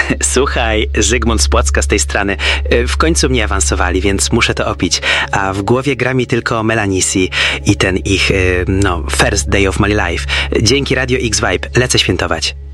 Słuchaj, Zygmunt z Płocka z tej strony. W końcu mnie awansowali, więc muszę to opić. A w głowie gra mi tylko Melanisi i ten ich, first day of my life. Dzięki Radio X Vibe lecę świętować.